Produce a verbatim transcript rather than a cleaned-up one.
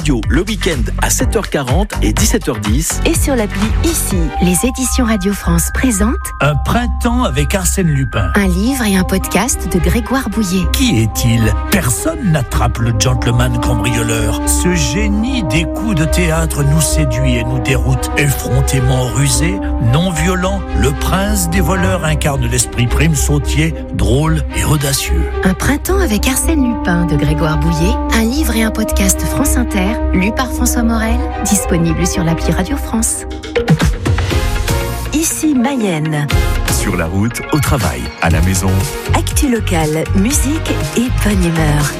Le week-end à sept heures quarante et dix-sept heures dix. Et sur l'appli Ici, les éditions Radio France présentent Un printemps avec Arsène Lupin. Un livre et un podcast de Grégoire Bouillet. Qui est-il ? Personne n'attrape le gentleman cambrioleur. Ce génie des coups de théâtre nous séduit et nous déroute. Effrontément rusé, non violent, le prince des voleurs incarne l'esprit prime sautier, drôle et audacieux. Un printemps avec Arsène Lupin de Grégoire Bouillet. Un livre et un podcast France Inter. Lu par François Morel, disponible sur l'appli Radio France. Ici Mayenne. Sur la route, au travail, à la maison. Actu locale, musique et bonne humeur.